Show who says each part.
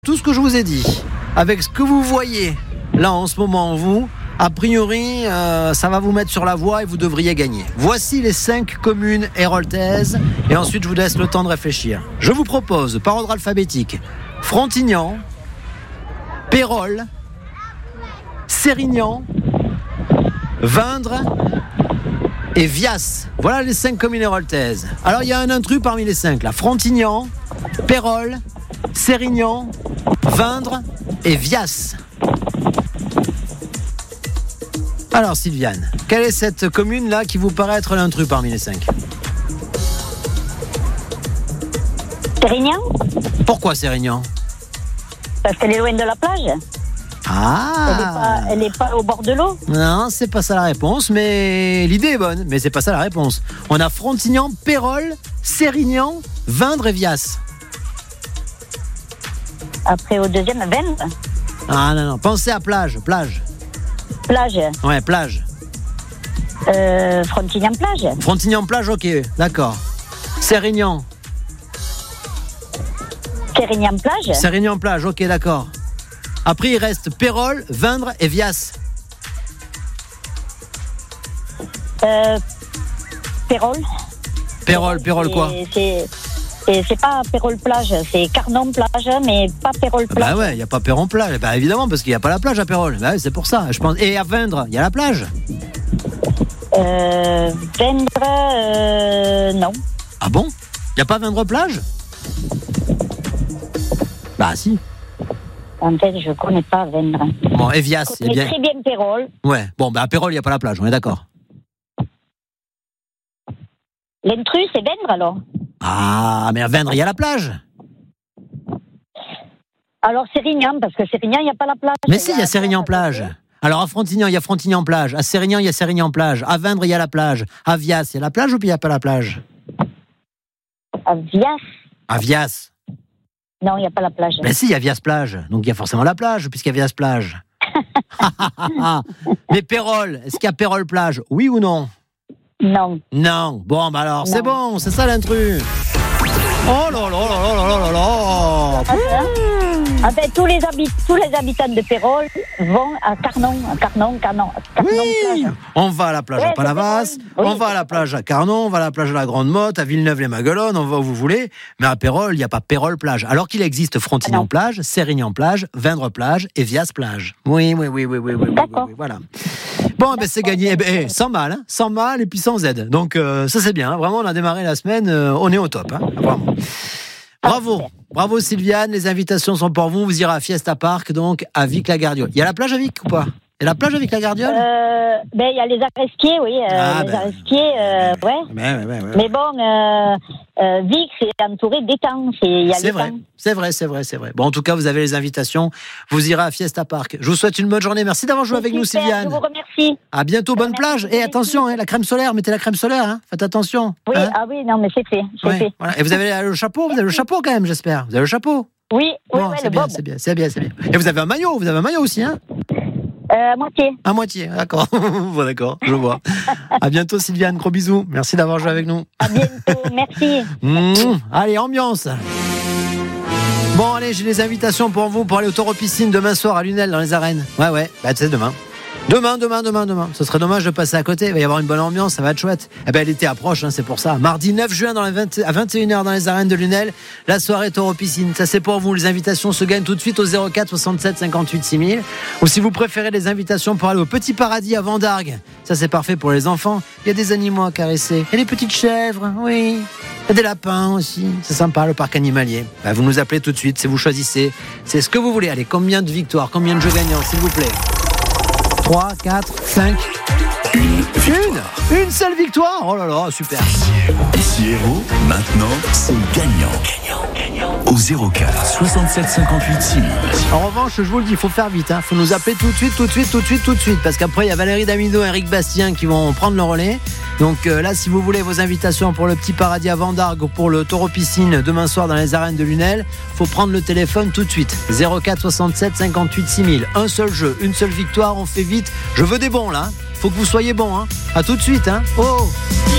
Speaker 1: Tout ce que je vous ai dit, avec ce que vous voyez là en ce moment, vous, a priori, ça va vous mettre sur la voie et vous devriez gagner. Voici les 5 communes héroltaises et ensuite je vous laisse le temps de réfléchir. Je vous propose, par ordre alphabétique, Frontignan, Pérols, Sérignan, Vindre et Vias. Voilà les 5 communes héroltaises. Alors il y a un intrus parmi les 5 là. Frontignan, Pérols, Sérignan, Vindre et Vias. Alors Sylviane, quelle est cette commune-là qui vous paraît être l'intrus parmi les 5 ?
Speaker 2: Sérignan ?
Speaker 1: Pourquoi Sérignan ?
Speaker 2: Parce qu'elle est loin de la plage.
Speaker 1: Ah,
Speaker 2: Elle n'est pas au bord de l'eau.
Speaker 1: non, c'est pas ça la réponse, mais l'idée est bonne, mais c'est pas ça la réponse. On a Frontignan, Pérols, Sérignan, Vindre et Vias.
Speaker 2: Après, au deuxième, Vindre.
Speaker 1: Ah non, pensez à plage.
Speaker 2: Plage.
Speaker 1: Ouais, plage.
Speaker 2: Frontignan plage.
Speaker 1: Frontignan plage, ok, d'accord. Sérignan.
Speaker 2: Sérignan plage.
Speaker 1: Sérignan plage, ok, d'accord. Après, il reste Pérols, Vindre et Vias.
Speaker 2: Pérols.
Speaker 1: Pérols quoi ?
Speaker 2: C'est pas Pérols plage, c'est Carnon plage, mais pas Pérols plage.
Speaker 1: Bah ouais, il n'y a pas Péron plage. Bah évidemment, parce qu'il n'y a pas la plage à Pérols. Bah ouais, c'est pour ça, je pense. Et à Vindre, il y a la plage ?
Speaker 2: Vindre, non.
Speaker 1: Ah bon ? Il n'y a pas Vindre plage ? Bah si.
Speaker 2: En fait, je connais pas Vindre.
Speaker 1: Bon, et Vias,
Speaker 2: Je connais très bien Pérols.
Speaker 1: Ouais, bon, bah à Pérols, il n'y a pas la plage, on est d'accord.
Speaker 2: L'intrus, c'est Vindre alors.
Speaker 1: Ah, mais à Vindre, il y a la plage.
Speaker 2: Alors Sérignan, parce que Sérignan, il n'y a pas la plage.
Speaker 1: Mais si, il y a Sérignan plage. Alors à Frontignan, il y a Frontignan plage. À Sérignan, il y a Sérignan plage. À Vindre, il y a la plage. À Vias, il y a la plage ou puis il n'y a pas la plage ?
Speaker 2: À Vias.
Speaker 1: À Vias.
Speaker 2: Non, il n'y a pas la plage.
Speaker 1: Mais si, il y a Vias plage. Donc il y a forcément la plage, puisqu'il y a Vias plage. Mais Pérols, est-ce qu'il y a Pérols plage ? Oui ou non ?
Speaker 2: Non.
Speaker 1: Non. Bon, bah alors,
Speaker 2: Non.
Speaker 1: c'est bon, c'est ça l'intrus. Oh là là là là là là là.
Speaker 2: En fait, tous les habitants de Pérols vont à Carnon
Speaker 1: Oui.
Speaker 2: plage.
Speaker 1: On va à la plage à
Speaker 2: Ouais,
Speaker 1: Palavas,
Speaker 2: c'est Pérols.
Speaker 1: on va à la plage à Carnon, on va à la plage de la Grande Motte, à Villeneuve-les-Maguelones, on va où vous voulez. Mais à Pérols, il n'y a pas Pérols plage. Alors qu'il existe Frontignan plage, Sérignan plage, Vindre plage et Vias plage. Oui.
Speaker 2: D'accord.
Speaker 1: Oui, voilà. Bon, ben c'est gagné. Sans mal, hein, sans mal et puis sans aide. Donc ça c'est bien. Hein. Vraiment, on a démarré la semaine, on est au top. Hein, vraiment. Bravo Sylviane. Les invitations sont pour vous. Vous irez à Fiesta Park, donc à Vic-la-Gardiole. Il y a la plage à Vic ou pas ? Il y a la plage à Vic-la-Gardiole ?
Speaker 2: Il y a les Aresquiers, oui. Aresquiers, ouais.
Speaker 1: Ouais.
Speaker 2: Mais bon, Vic, c'est entouré d'étangs.
Speaker 1: C'est vrai. Bon, en tout cas, vous avez les invitations. Vous irez à Fiesta Park. Je vous souhaite une bonne journée. Merci d'avoir joué avec nous, Sylviane.
Speaker 2: Je vous remercie.
Speaker 1: À bientôt, bonne plage. Et attention, la crème solaire, mettez la crème solaire. Hein. Faites attention.
Speaker 2: Oui,
Speaker 1: hein.
Speaker 2: non, mais c'est fait. Fait.
Speaker 1: Voilà. Et vous avez le chapeau quand même, j'espère. Vous avez le chapeau.
Speaker 2: Oui,
Speaker 1: bon,
Speaker 2: le bob.
Speaker 1: C'est bien. Et vous avez un maillot aussi, hein.
Speaker 2: Moitié.
Speaker 1: À moitié, d'accord. Bon, d'accord, je vois. À bientôt, Sylviane. Gros bisous. Merci d'avoir joué avec nous.
Speaker 2: À bientôt, merci.
Speaker 1: Allez, ambiance. Bon, allez, j'ai les invitations pour vous pour aller au Taureau Piscine demain soir à Lunel dans les arènes. Ouais. Bah, c'est demain. Demain. Ce serait dommage de passer à côté. Il va y avoir une bonne ambiance, ça va être chouette. L'été approche, hein, c'est pour ça. Mardi 9 juin à 21h dans les arènes de Lunel, la soirée Taureau Piscine. Ça, c'est pour vous. Les invitations se gagnent tout de suite au 04 67 58 6000. Ou si vous préférez les invitations pour aller au Petit Paradis à Vendargues. Ça, c'est parfait pour les enfants. Il y a des animaux à caresser. Il y a des petites chèvres, oui. Il y a des lapins aussi. C'est sympa, le parc animalier. Vous nous appelez tout de suite, si vous choisissez. C'est ce que vous voulez. Allez, combien de victoires, combien de jeux gagnants, s'il vous plaît ? 3, 4, 5. Une seule victoire. Oh là là, super.
Speaker 3: Ici Héros, maintenant, c'est gagnant. Au 04 67 58 6000.
Speaker 1: En revanche, je vous le dis, il faut faire vite. Il faut nous appeler tout de suite. Parce qu'après, il y a Valérie Damido et Eric Bastien qui vont prendre le relais. Donc là, si vous voulez vos invitations pour le Petit Paradis à Vendargues ou pour le Taureau Piscine demain soir dans les arènes de Lunel, il faut prendre le téléphone tout de suite. 04 67 58 6000. Un seul jeu, une seule victoire, on fait vite. Je veux des bons là. Faut que vous soyez bons. À tout de suite. Oh